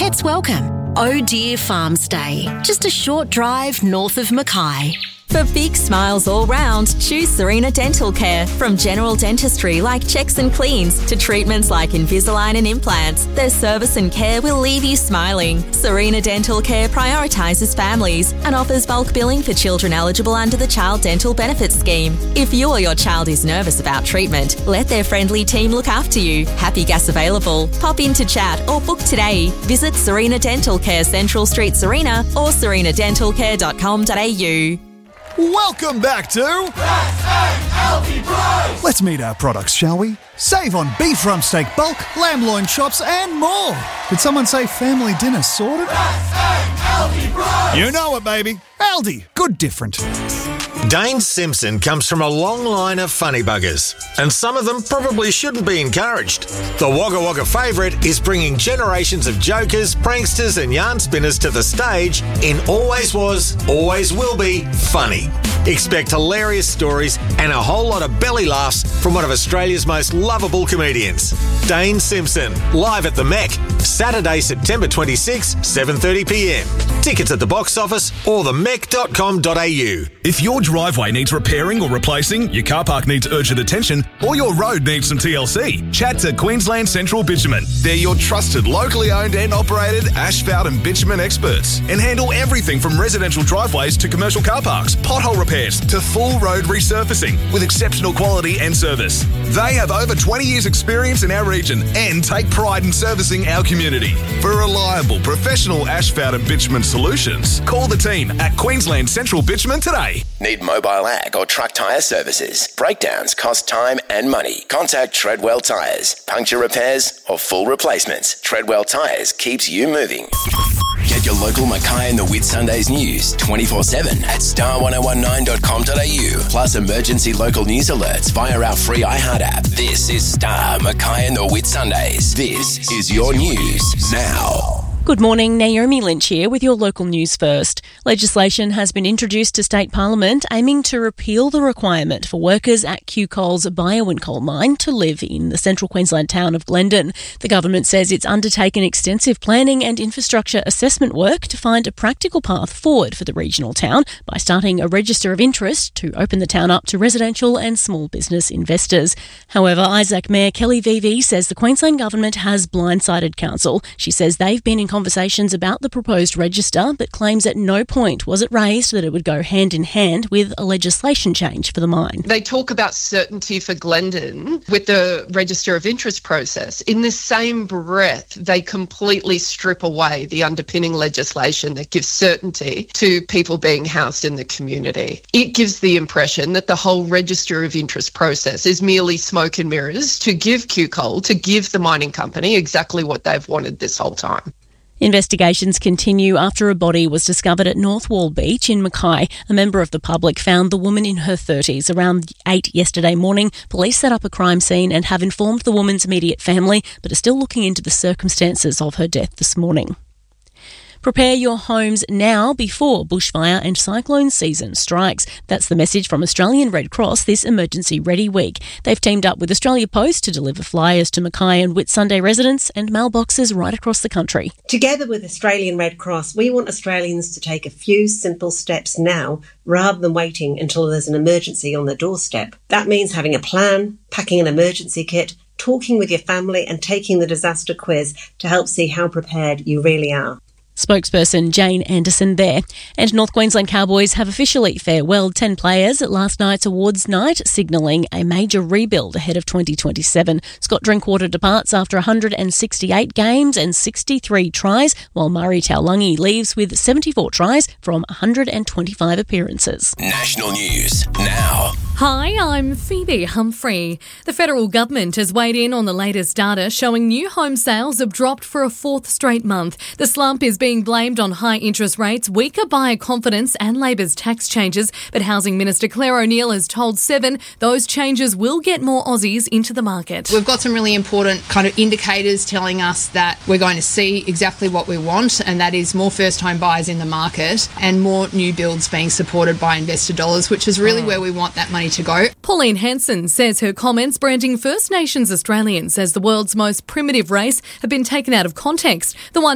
pets welcome. Oh Dear Farm Stay, just a short drive north of Mackay. For big smiles all round, choose Serena Dental Care. From general dentistry like checks and cleans to treatments like Invisalign and implants, their service and care will leave you smiling. Serena Dental Care prioritises families and offers bulk billing for children eligible under the Child Dental Benefits Scheme. If you or your child is nervous about treatment, let their friendly team look after you. Happy gas available. Pop in to chat or book today. Visit Serena Dental Care, Central Street, Serena, or serenadentalcare.com.au. Welcome back to S.A.L.D. Price! Let's meet our products, shall we? Save on beef rump steak bulk, lamb loin chops and more. Did someone say family dinner sorted? S.A.L.D. Price! You know it, baby. Aldi, good different. Dane Simpson comes from a long line of funny buggers, and some of them probably shouldn't be encouraged. The Wagga Wagga favourite is bringing generations of jokers, pranksters and yarn spinners to the stage in Always Was, Always Will Be Funny. Expect hilarious stories and a whole lot of belly laughs from one of Australia's most lovable comedians. Dane Simpson, live at the Mech, Saturday, September 26, 7:30pm. Tickets at the box office or themech.com.au. If your driveway needs repairing or replacing, your car park needs urgent attention, or your road needs some TLC, chat to Queensland Central Bitumen. They're your trusted, locally owned and operated asphalt and bitumen experts and handle everything from residential driveways to commercial car parks, pothole repairs to full road resurfacing with exceptional quality and service. They have over 20 years experience in our region and take pride in servicing our community. For reliable, professional asphalt and bitumen solutions, call the team at Queensland Central Bitumen today. Need mobile ag or truck tyre services? Breakdowns cost time and money. Contact Treadwell Tyres. Puncture repairs or full replacements. Treadwell Tyres keeps you moving. Get your local Mackay and the Whitsundays news 24/7 at star1019.com.au. Plus emergency local news alerts via our free iHeart app. This is Star Mackay and the Whitsundays. This is your news now. Good morning, Naomi Lynch here with your local news first. Legislation has been introduced to State Parliament aiming to repeal the requirement for workers at QCoal's Biowan coal mine to live in the central Queensland town of Glendon. The government says it's undertaken extensive planning and infrastructure assessment work to find a practical path forward for the regional town by starting a register of interest to open the town up to residential and small business investors. However, Isaac Mayor Kelly VV says the Queensland government has blindsided council. She says they've been in conversations about the proposed register, but claims at no point was it raised that it would go hand in hand with a legislation change for the mine. They talk about certainty for Glendon with the register of interest process. In the same breath, they completely strip away the underpinning legislation that gives certainty to people being housed in the community. It gives the impression that the whole register of interest process is merely smoke and mirrors to give QCoal, to give the mining company exactly what they've wanted this whole time. Investigations continue after a body was discovered at North Wall Beach in Mackay. A member of the public found the woman in her 30s around 8 yesterday morning. Police set up a crime scene and have informed the woman's immediate family, but are still looking into the circumstances of her death this morning. Prepare your homes now before bushfire and cyclone season strikes. That's the message from Australian Red Cross this Emergency Ready Week. They've teamed up with Australia Post to deliver flyers to Mackay and Whitsunday residents and mailboxes right across the country. Together with Australian Red Cross, we want Australians to take a few simple steps now rather than waiting until there's an emergency on the doorstep. That means having a plan, packing an emergency kit, talking with your family and taking the disaster quiz to help see how prepared you really are. Spokesperson Jane Anderson there. And North Queensland Cowboys have officially farewelled 10 players at last night's awards night, signalling a major rebuild ahead of 2027. Scott Drinkwater departs after 168 games and 63 tries, while Murray Taulagi leaves with 74 tries from 125 appearances. National news now. Hi, I'm Phoebe Humphrey. The federal government has weighed in on the latest data showing new home sales have dropped for a fourth straight month. The slump is being blamed on high interest rates, weaker buyer confidence and Labor's tax changes. But Housing Minister Claire O'Neil has told Seven those changes will get more Aussies into the market. We've got some really important kind of indicators telling us that we're going to see exactly what we want, and that is more first-home buyers in the market and more new builds being supported by investor dollars, which is really where we want that money to go. Pauline Hanson says her comments branding First Nations Australians as the world's most primitive race have been taken out of context. The one